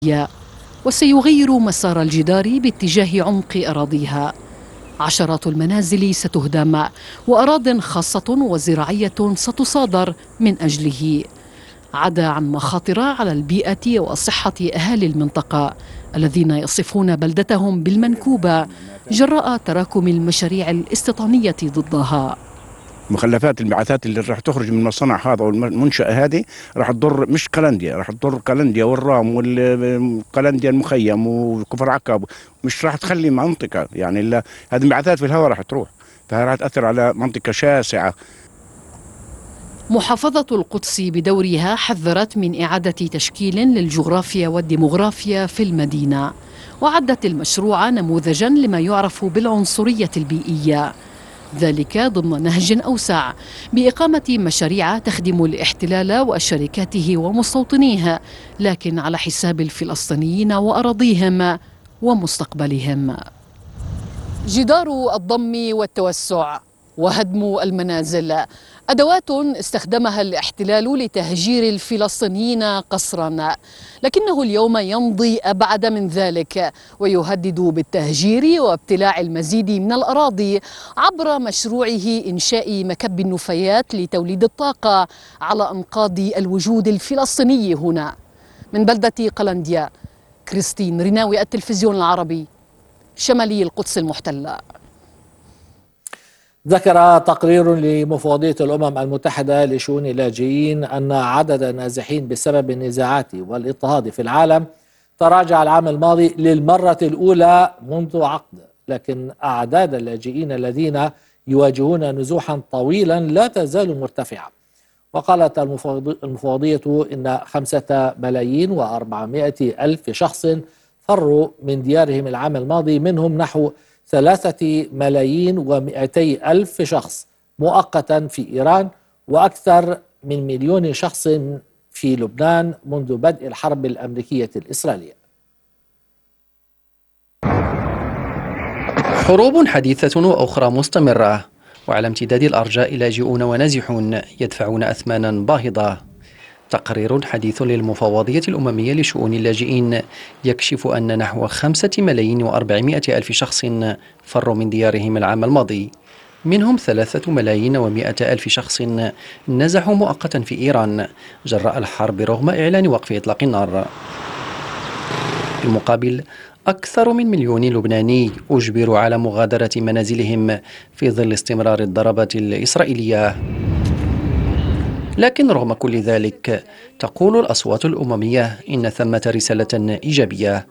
وسيغير مسار الجدار باتجاه عمق أراضيها. عشرات المنازل ستهدم وأراضٍ خاصة وزراعية ستصادر من أجله، عدا عن مخاطر على البيئة وصحة أهالي المنطقة الذين يصفون بلدتهم بالمنكوبة جراء تراكم المشاريع الاستيطانية ضدها. مخلفات الانبعاثات اللي راح تخرج من المصنع هذا والمنشأة هذه راح تضر مش قلنديا، راح تضر قلنديا والرام والقلنديا المخيم وكفر عكاب، مش راح تخلي منطقة يعني هذه الانبعاثات في الهواء راح تروح، فراح تأثر على منطقة شاسعة. محافظة القدس بدورها حذرت من إعادة تشكيل للجغرافيا والديمغرافيا في المدينة، وعدت المشروع نموذجا لما يعرف بالعنصرية البيئية، ذلك ضمن نهج أوسع بإقامة مشاريع تخدم الاحتلال وشركاته ومستوطنيه، لكن على حساب الفلسطينيين وأراضيهم ومستقبلهم. جدار الضم والتوسع وهدم المنازل أدوات استخدمها الاحتلال لتهجير الفلسطينيين قسرا، لكنه اليوم يمضي أبعد من ذلك ويهدد بالتهجير وابتلاع المزيد من الأراضي عبر مشروعه إنشاء مكب النفايات لتوليد الطاقة على أنقاض الوجود الفلسطيني هنا. من بلدة قلنديا، كريستين ريناوي، التلفزيون العربي، شمالي القدس المحتلة. ذكر تقرير لمفوضية الأمم المتحدة لشؤون اللاجئين أن عدد النازحين بسبب النزاعات والاضطهاد في العالم تراجع العام الماضي للمرة الأولى منذ عقد، لكن أعداد اللاجئين الذين يواجهون نزوحا طويلا لا تزال مرتفعة. وقالت المفوضية إن 5,400,000 شخص فروا من ديارهم العام الماضي، منهم نحو 3,200,000 شخص مؤقتا في إيران، وأكثر من 1,000,000 شخص في لبنان منذ بدء الحرب الأمريكية الإسرائيلية. حروب حديثة وأخرى مستمرة، وعلى امتداد الأرجاء لاجئون ونازحون يدفعون أثمانا باهظة. تقرير حديث للمفوضية الأممية لشؤون اللاجئين يكشف أن نحو 5,400,000 شخص فروا من ديارهم العام الماضي، منهم 3,100,000 شخص نزحوا مؤقتا في إيران جراء الحرب رغم إعلان وقف إطلاق النار. بالمقابل، أكثر من 1,000,000 لبناني أجبروا على مغادرة منازلهم في ظل استمرار الضربات الإسرائيلية. لكن رغم كل ذلك تقول الأصوات الأممية إن ثمة رسالة إيجابية.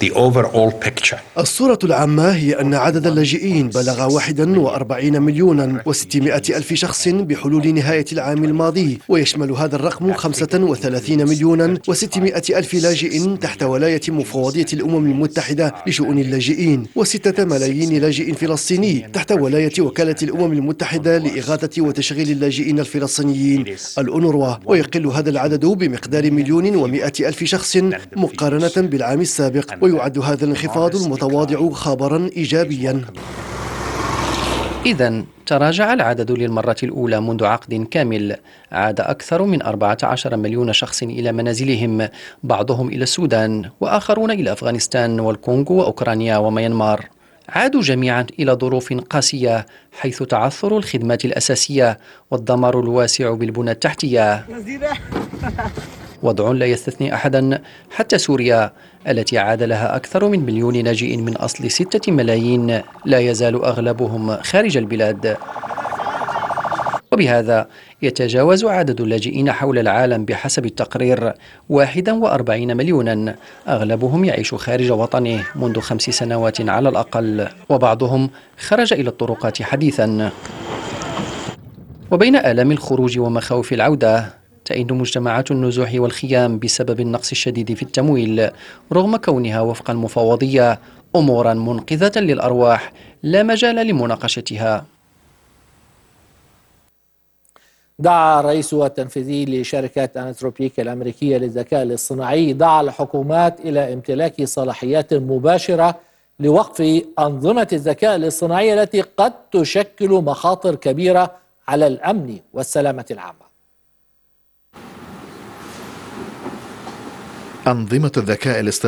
الصورة العامة هي أن عدد اللاجئين بلغ 41,600,000 شخص بحلول نهاية العام الماضي، ويشمل هذا الرقم 35,600,000 لاجئ تحت ولاية مفوضية الأمم المتحدة لشؤون اللاجئين، و6 ملايين لاجئ فلسطيني تحت ولاية وكالة الأمم المتحدة لإغاثة وتشغيل اللاجئين الفلسطينيين الأونروا. ويقل هذا العدد بمقدار 1,100,000 شخص مقارنة بالعام السابق، ويعد هذا الانخفاض المتواضع خبرا إيجابيا. إذن تراجع العدد للمرة الأولى منذ عقد كامل. عاد أكثر من 14 مليون شخص إلى منازلهم، بعضهم إلى السودان وآخرون إلى أفغانستان والكونغو وأوكرانيا وميانمار. عادوا جميعا إلى ظروف قاسية، حيث تعثر الخدمات الأساسية والدمار الواسع بالبنى التحتية. وضع لا يستثني أحدا، حتى سوريا التي عاد لها أكثر من 1,000,000 لاجئ من أصل 6 ملايين لا يزال أغلبهم خارج البلاد. وبهذا يتجاوز عدد اللاجئين حول العالم بحسب التقرير 41 مليونا، أغلبهم يعيش خارج وطنه منذ 5 سنوات على الأقل، وبعضهم خرج إلى الطرقات حديثا. وبين آلام الخروج ومخاوف العودة، تئن مجتمعات النزوح والخيام بسبب النقص الشديد في التمويل، رغم كونها وفق المفوضية أمورا منقذة للأرواح لا مجال لمناقشتها. دعا الرئيس التنفيذي لشركة أنثروبيك الأمريكية للذكاء الاصطناعي الحكومات إلى امتلاك صلاحيات مباشرة لوقف أنظمة الذكاء الاصطناعي التي قد تشكل مخاطر كبيرة على الأمن والسلامة العامة. أنظمة الذكاء الاصطناعي